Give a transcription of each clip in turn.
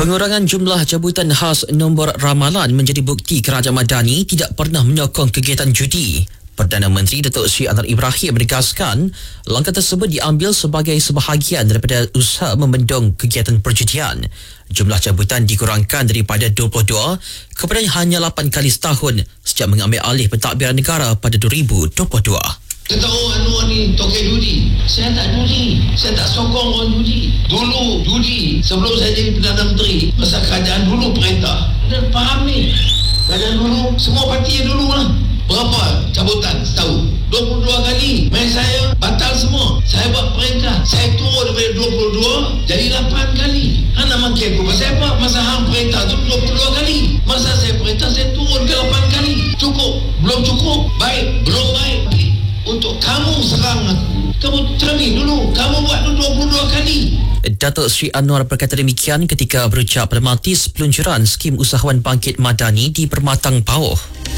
Pengurangan jumlah jabatan khas nombor ramalan menjadi bukti kerajaan Madani tidak pernah menyokong kegiatan judi. Perdana Menteri Datuk Seri Anwar Ibrahim menegaskan langkah tersebut diambil sebagai sebahagian daripada usaha membendung kegiatan perjudian. Jumlah jabatan dikurangkan daripada 22 kepada hanya 8 kali setahun sejak mengambil alih pentadbiran negara pada 2022. Kita tahu Anwar ni tokai judi. Saya tak judi. Saya tak sokong orang judi. Dulu judi sebelum saya jadi Perdana Menteri, masa kerajaan dulu perintah. Dan faham ni. Kerajaan dulu, semua parti dulu lah. Berapa cabutan setahun? 22 kali. Main saya batal semua. Saya buat perintah. Saya turun daripada 22 jadi 8 kali. Nak makin aku pasal apa? Masa hang perintah tu 22 kali. Masa saya perintah saya turun ke 8 kali. Cukup? Belum cukup? Baik? Belum baik? Untuk kamu serang aku. Kamu terangin dulu. Kamu buat 22 kali. Datuk Seri Anwar berkata demikian ketika berucap pada majlis peluncuran skim usahawan bangkit Madani di Permatang Pauh.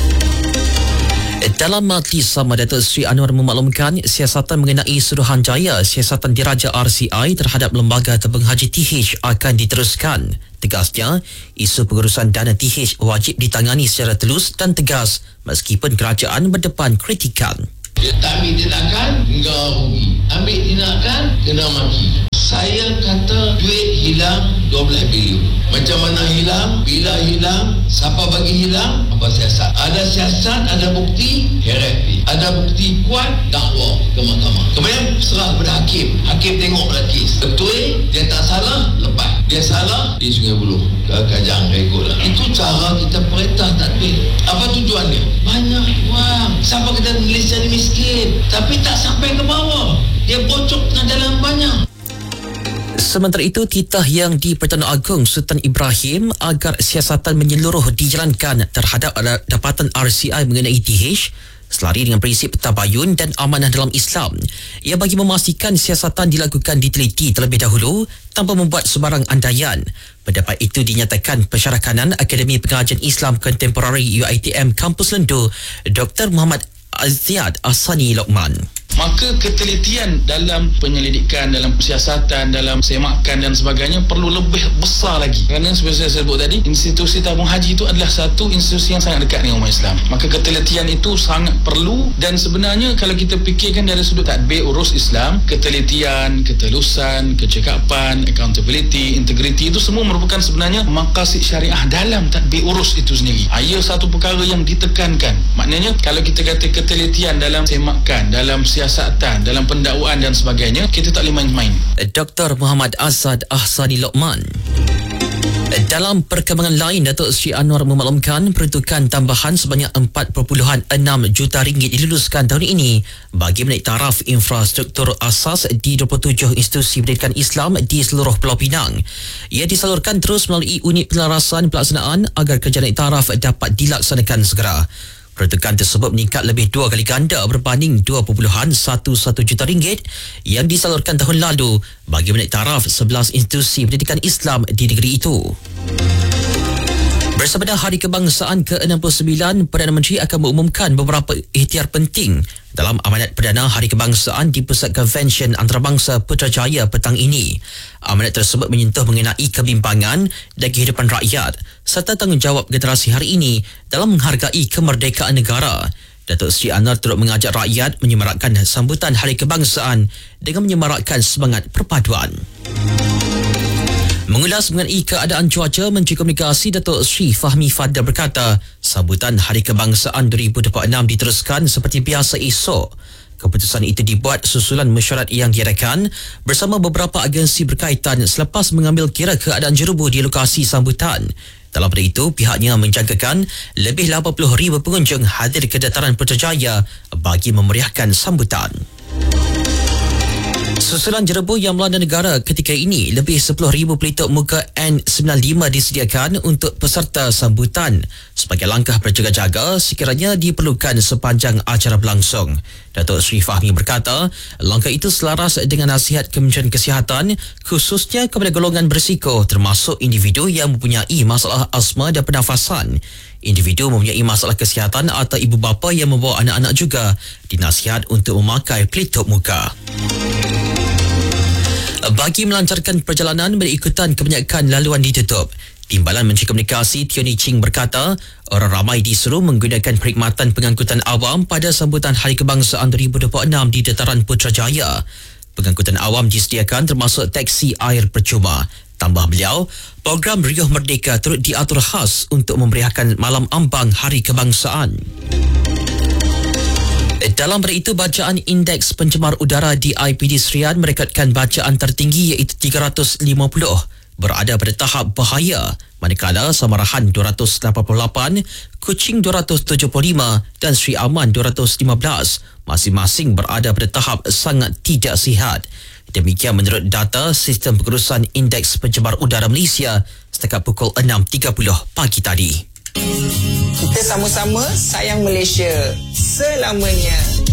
Dalam majlis sama, Datuk Seri Anwar memaklumkan siasatan mengenai Suruhanjaya siasatan diraja RCI terhadap lembaga tabung haji TH akan diteruskan. Tegasnya, isu pengurusan dana TH wajib ditangani secara telus dan tegas meskipun kerajaan berdepan kritikan. Dia tak ambil tindakan, enggak rugi. Ambil tindakan, kena maki. Saya kata duit hilang 12 bilion. Macam mana hilang? Bila hilang? Siapa bagi hilang? Apa siasat? Ada siasat, ada bukti, hierarki. Ada bukti kuat, dakwa ke mahkamah. Kemudian serah kepada hakim. Hakim tengok pada kes. Betul, dia tak salah, lepas. Dia salah, di Sungai Buloh. Kajang rekod lah. Itu cara kita perintah tadbir. Apa tujuannya? Banyak wang. Siapa kata Malaysia ni miskin? Tapi tak sampai ke bawah. Dia bocok tengah dalam banyak. Sementara itu, titah yang di Pertuan Agong Sultan Ibrahim agar siasatan menyeluruh dijalankan terhadap dapatan RCI mengenai TH selari dengan prinsip tabayun dan amanah dalam Islam. Ia bagi memastikan siasatan dilakukan diteliti terlebih dahulu tanpa membuat sebarang andaian. Pendapat itu dinyatakan pensyarah kanan Akademi Pengajian Islam Kontemporari UiTM Kampus Lendu, Dr. Muhammad Aziad Ahsani Lokman. Maka ketelitian dalam penyelidikan, dalam siasatan, dalam semakan dan sebagainya perlu lebih besar lagi. Kerana seperti saya sebut tadi, institusi tabung haji itu adalah satu institusi yang sangat dekat dengan umat Islam. Maka ketelitian itu sangat perlu, dan sebenarnya kalau kita fikirkan dari sudut tadbir urus Islam, ketelitian, ketelusan, kecekapan, accountability, integriti itu semua merupakan sebenarnya maqasid syariah dalam tadbir urus itu sendiri. Ia satu perkara yang ditekankan. Maknanya kalau kita kata ketelitian dalam semakan, dalam siasatan, dalam pendakwaan dan sebagainya, kita tak boleh main-main. Dr. Muhammad Azad Ahsani Lokman. Dalam perkembangan lain, Datuk Seri Anwar memaklumkan peruntukan tambahan sebanyak 4.6 juta ringgit diluluskan tahun ini bagi menaik taraf infrastruktur asas di 27 institusi pendidikan Islam di seluruh Pulau Pinang. Ia disalurkan terus melalui unit pelarasan pelaksanaan agar kerja naik taraf dapat dilaksanakan segera. Peruntukan tersebut meningkat lebih 2 kali ganda berbanding 2.11 juta ringgit yang disalurkan tahun lalu bagi menaik taraf 11 institusi pendidikan Islam di negeri itu. Bersama Hari Kebangsaan ke-69, Perdana Menteri akan mengumumkan beberapa ikhtiar penting dalam amanat Perdana Hari Kebangsaan di Pusat Konvensyen Antarabangsa Putrajaya petang ini. Amanat tersebut menyentuh mengenai kebimbangan dan kehidupan rakyat serta tanggungjawab generasi hari ini dalam menghargai kemerdekaan negara. Datuk Seri Anwar turut mengajak rakyat menyemarakkan sambutan Hari Kebangsaan dengan menyemarakkan semangat perpaduan. Mengulas mengenai keadaan cuaca, Menteri Komunikasi Datuk Seri Fahmi Fadzil berkata, sambutan Hari Kebangsaan 2026 diteruskan seperti biasa esok. Keputusan itu dibuat susulan mesyuarat yang diadakan bersama beberapa agensi berkaitan selepas mengambil kira keadaan jerubu di lokasi sambutan. Dalam pada itu, pihaknya menjangkakan lebih 80,000 pengunjung hadir ke dataran Putrajaya bagi memeriahkan sambutan. Susulan jerebu yang melanda negara ketika ini, lebih 10,000 pelituk muka N95 disediakan untuk peserta sambutan sebagai langkah berjaga-jaga sekiranya diperlukan sepanjang acara berlangsung. Datuk Seri Fahmi berkata, langkah itu selaras dengan nasihat Kementerian Kesihatan khususnya kepada golongan berisiko termasuk individu yang mempunyai masalah asma dan pernafasan. Individu mempunyai masalah kesihatan atau ibu bapa yang membawa anak-anak juga dinasihat untuk memakai pelitup muka. Bagi melancarkan perjalanan berikutan kebanyakan laluan ditutup. Timbalan Menteri Komunikasi Tioni Ching berkata, orang ramai disuruh menggunakan perkhidmatan pengangkutan awam pada sambutan Hari Kebangsaan 2026 di Dataran Putrajaya. Pengangkutan awam disediakan termasuk teksi air percuma. Tambah beliau, program Riuh Merdeka turut diatur khas untuk memeriahkan malam ambang Hari Kebangsaan. Dalam pada itu, bacaan Indeks Pencemar Udara di IPD Serian merekodkan bacaan tertinggi iaitu 350, berada pada tahap bahaya, manakala Samarahan 288, Kuching 275 dan Sri Aman 215 masing-masing berada pada tahap sangat tidak sihat. Demikian menurut data Sistem Pengurusan Indeks Pencemar Udara Malaysia setakat pukul 6.30 pagi tadi. Kita sama-sama sayang Malaysia selamanya.